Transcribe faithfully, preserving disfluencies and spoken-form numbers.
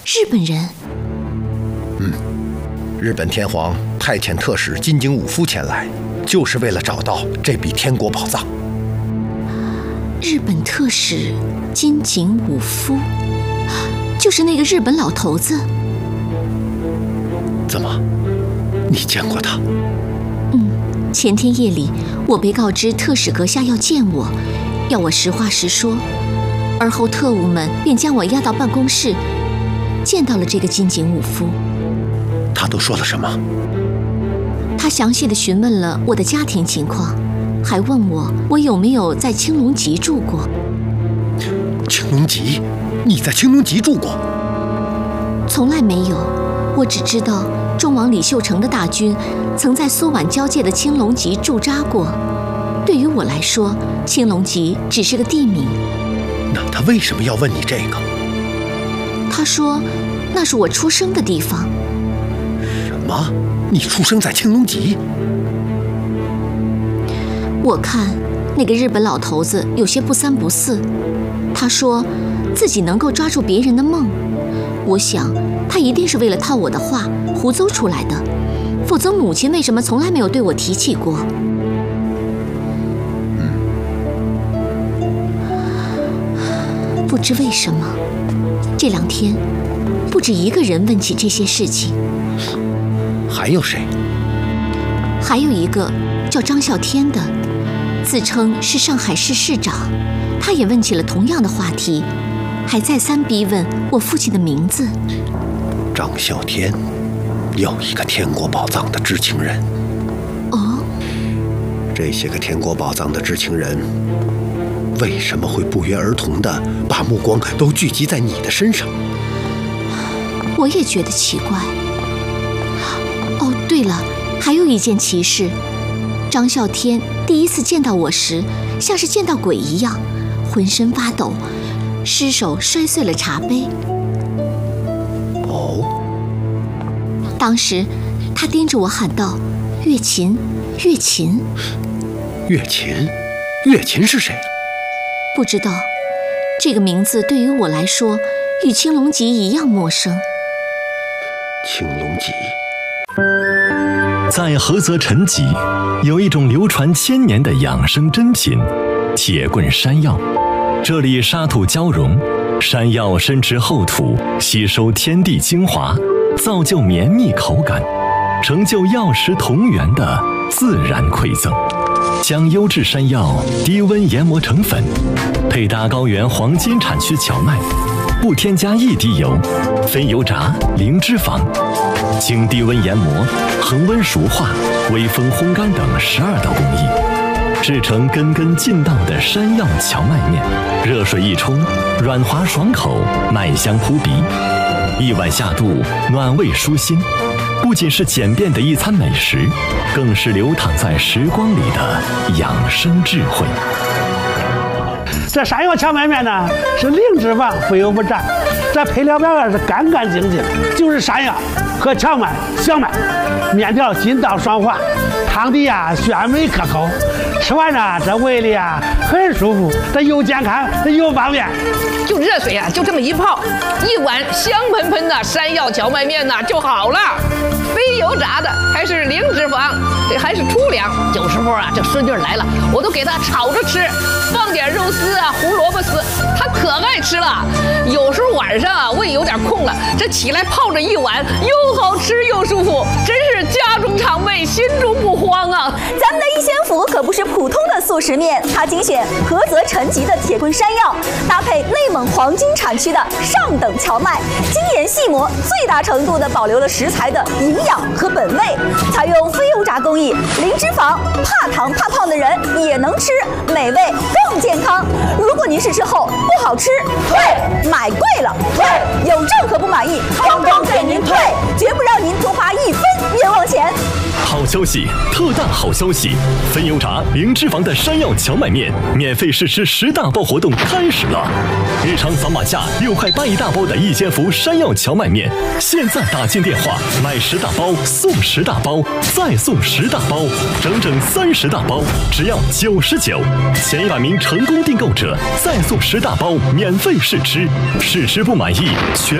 日本人。 嗯，日本天皇派遣特使金井武夫前来，就是为了找到这笔天国宝藏。 日本特使金井武夫，就是那个日本老头子。 怎么，你见过他？ 嗯，前天夜里我被告知特使阁下要见我，要我实话实说，而后特务们便将我押到办公室，见到了这个金井武夫。 他都说了什么？ 他详细地询问了我的家庭情况，还问我我有没有在青龙集住过。 青龙集？你在青龙集住过？ 从来没有，我只知道忠王李秀成的大军曾在苏皖交界的青龙集驻扎过。对于我来说，青龙集只是个地名。 那他为什么要问你这个？ 他说那是我出生的地方。 什么？你出生在青龙集？ 我看那个日本老头子有些不三不四。他说自己能够抓住别人的梦，我想他一定是为了套我的话胡诌出来的，否则母亲为什么从来没有对我提起过？ 嗯， 不知为什么，这两天不止一个人问起这些事情。 还有谁？ 还有一个叫张啸天的，自称是上海市市长，他也问起了同样的话题，还再三逼问我父亲的名字。 张啸天，又一个天国宝藏的知情人。 哦， 这些个天国宝藏的知情人，为什么会不约而同地把目光都聚集在你的身上？ 我也觉得奇怪。哦，对了，还有一件奇事，张啸天第一次见到我时，像是见到鬼一样，浑身发抖，失手摔碎了茶杯。 哦， 当时他盯着我喊道：“月琴，月琴。” 月琴？月琴是谁？ 不知道，这个名字对于我来说与青龙集一样陌生。 青龙集。 在菏泽陈集有一种流传千年的养生珍品铁棍山药，这里沙土交融，山药深植厚土，吸收天地精华，造就绵密口感，成就药食同源的自然馈赠。将优质山药低温研磨成粉，配搭高原黄金产区荞麦，不添加一滴油，非油炸，零脂肪，经低温研磨、恒温熟化、微风烘干等十二道工艺，制成根根劲道的山药荞麦面。热水一冲，软滑爽口，麦香扑鼻，一碗下肚，暖胃舒心。不仅是简便的一餐美食，更是流淌在时光里的养生智慧。 这山药荞麦面呢，是零脂肪，非油不炸，这配料表啊是干干净净，就是山药和荞麦、小麦，面条筋道爽滑，汤底啊鲜美可口，吃完呢这胃里啊很舒服，这又健康又方便。 就热水啊，就这么一泡，一碗香喷喷的山药荞麦面呐就好了。非油炸的，还是零脂肪，这还是粗粮。有时候啊，这孙女来了，我都给她炒着吃，放点肉丝啊、胡萝卜丝，她可爱吃了。有时候晚上啊，胃有点空了，这起来泡着一碗，又好吃又舒服，真是家中常备，心中不慌啊。 咱们的一仙府可不是普通的速食面，它精选菏泽陈集的铁棍山药，搭配内蒙黄金产区的上等荞麦，精研细磨，最大程度的保留了食材的营养和本味，采用非油炸工艺，零脂肪，怕糖怕胖的人也能吃，美味更健康。如果您是吃后不好吃，退，买贵了退，有任何不满意，通通给您退，绝不让您多花一分冤枉钱。 好消息，特大好消息！非油炸、零脂肪的山药荞麦面免费试吃十大包活动开始了！日常扫码价六块八一大包的一千伏山药荞麦面，现在打进电话买十大包送十大包，再送十大包，整整三十大包，只要九十九。前一百名成功订购者再送十大包免费试吃，试吃不满意全。